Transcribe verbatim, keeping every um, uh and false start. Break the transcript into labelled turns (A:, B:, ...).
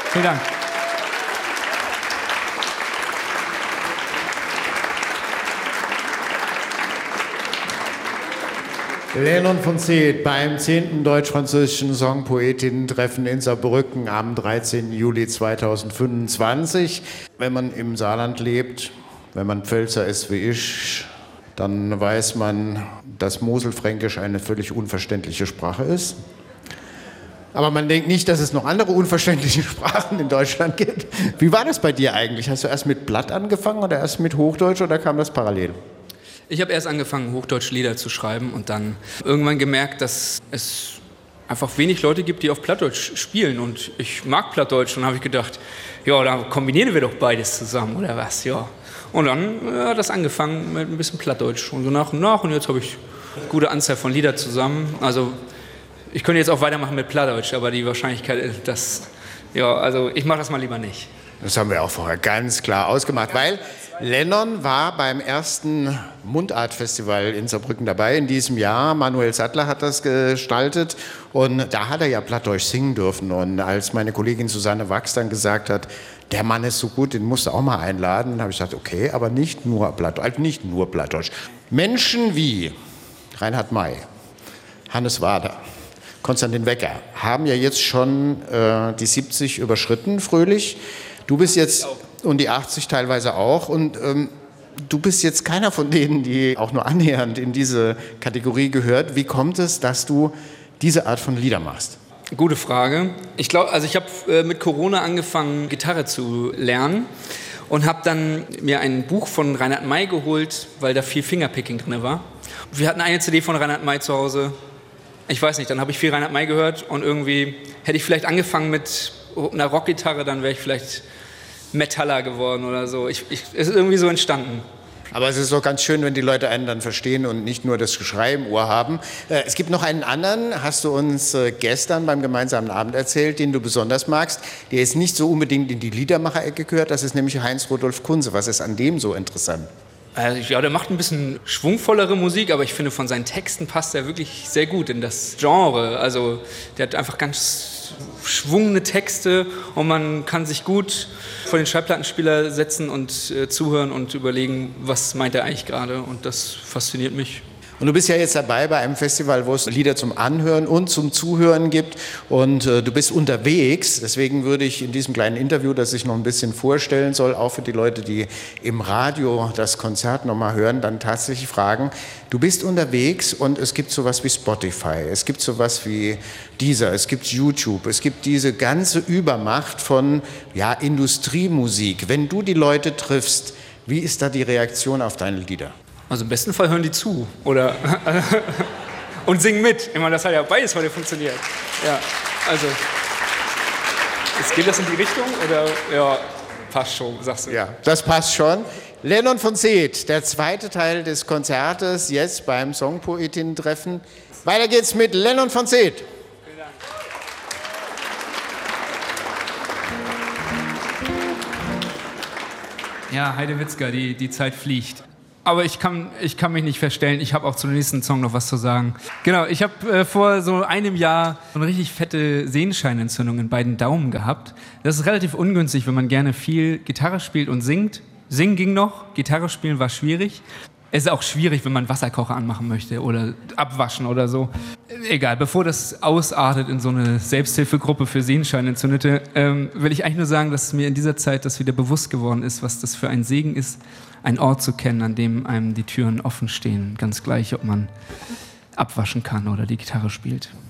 A: Vielen Dank.
B: Lennon von Seth beim zehnten deutsch-französischen Songpoetinnen-Treffen in Saarbrücken am dreizehnten Juli zweitausendfünfundzwanzig. Wenn man im Saarland lebt, wenn man Pfälzer ist wie ich, dann weiß man, dass Moselfränkisch eine völlig unverständliche Sprache ist. Aber man denkt nicht, dass es noch andere unverständliche Sprachen in Deutschland gibt. Wie war das bei dir eigentlich? Hast du erst mit Blatt angefangen oder erst mit Hochdeutsch oder kam das parallel?
A: Ich habe erst angefangen, Hochdeutsch-Lieder zu schreiben und dann irgendwann gemerkt, dass es einfach wenig Leute gibt, die auf Plattdeutsch spielen. Und ich mag Plattdeutsch. Und dann habe ich gedacht, ja, da kombinieren wir doch beides zusammen, oder was? Ja. Und dann hat ja, das angefangen mit ein bisschen Plattdeutsch. Und so nach und nach. Und jetzt habe ich eine gute Anzahl von Liedern zusammen. Also ich könnte jetzt auch weitermachen mit Plattdeutsch, aber die Wahrscheinlichkeit, dass, ja, also ich mache das mal lieber nicht.
B: Das haben wir auch vorher ganz klar ausgemacht, weil Lennon war beim ersten Mundart-Festival in Saarbrücken dabei in diesem Jahr. Manuel Sattler hat das gestaltet und da hat er ja Plattdeutsch singen dürfen. Und als meine Kollegin Susanne Wachs dann gesagt hat, der Mann ist so gut, den musst du auch mal einladen, dann habe ich gesagt, okay, aber nicht nur Plattdeutsch, also nicht nur Plattdeutsch. Menschen wie Reinhard May, Hannes Wader, Konstantin Wecker haben ja jetzt schon äh, die siebzig überschritten, fröhlich. Du bist jetzt, und die achtzig teilweise auch, und ähm, du bist jetzt keiner von denen, die auch nur annähernd in diese Kategorie gehört. Wie kommt es, dass du diese Art von Lieder machst?
A: Gute Frage. Ich glaube, also ich habe äh, mit Corona angefangen, Gitarre zu lernen und habe dann mir ein Buch von Reinhard May geholt, weil da viel Fingerpicking drin war. Wir hatten eine C D von Reinhard May zu Hause. Ich weiß nicht, dann habe ich viel Reinhard May gehört und irgendwie hätte ich vielleicht angefangen mit einer Rockgitarre, dann wäre ich vielleicht Metaller geworden oder so. Ich, ich, es ist irgendwie so entstanden.
B: Aber es ist doch ganz schön, wenn die Leute einen dann verstehen und nicht nur das Geschrei im Ohr haben. Äh, es gibt noch einen anderen, hast du uns äh, gestern beim gemeinsamen Abend erzählt, den du besonders magst. Der ist nicht so unbedingt in die Liedermacher-Ecke gehört, das ist nämlich Heinz-Rudolf Kunze. Was ist an dem so interessant?
A: Also, ja, der macht ein bisschen schwungvollere Musik, aber ich finde, von seinen Texten passt er wirklich sehr gut in das Genre. Also der hat einfach ganz schwungene Texte und man kann sich gut vor den Schallplattenspieler setzen und äh, zuhören und überlegen, was meint er eigentlich gerade, und das fasziniert mich.
B: Und du bist ja jetzt dabei bei einem Festival, wo es Lieder zum Anhören und zum Zuhören gibt, und äh, du bist unterwegs. Deswegen würde ich in diesem kleinen Interview, das ich noch ein bisschen vorstellen soll, auch für die Leute, die im Radio das Konzert nochmal hören, dann tatsächlich fragen, du bist unterwegs und es gibt sowas wie Spotify, es gibt sowas wie Deezer, es gibt YouTube, es gibt diese ganze Übermacht von ja, Industriemusik. Wenn du die Leute triffst, wie ist da die Reaktion auf deine Lieder?
A: Also im besten Fall hören die zu oder und singen mit. Ich meine, das hat ja beides heute funktioniert. Ja, also jetzt geht das in die Richtung oder ja, passt schon, sagst du?
B: Ja, das passt schon. Lennon von Seth, der zweite Teil des Konzertes, jetzt beim Songpoetinnen-Treffen. Weiter geht's mit Lennon von Seth.
A: Vielen Dank. Ja, Heidewitzka, die, die Zeit fliegt. Aber ich kann, ich kann mich nicht verstellen. Ich habe auch zum nächsten Song noch was zu sagen. Genau, ich habe äh, vor so einem Jahr so eine richtig fette Sehenscheinentzündung in beiden Daumen gehabt. Das ist relativ ungünstig, wenn man gerne viel Gitarre spielt und singt. Singen ging noch, Gitarre spielen war schwierig. Es ist auch schwierig, wenn man Wasserkocher anmachen möchte oder abwaschen oder so. Egal, bevor das ausartet in so eine Selbsthilfegruppe für Sehenscheinentzündete, ähm, will ich eigentlich nur sagen, dass mir in dieser Zeit das wieder bewusst geworden ist, was das für ein Segen ist, einen Ort zu kennen, an dem einem die Türen offen stehen. Ganz gleich, ob man abwaschen kann oder die Gitarre spielt.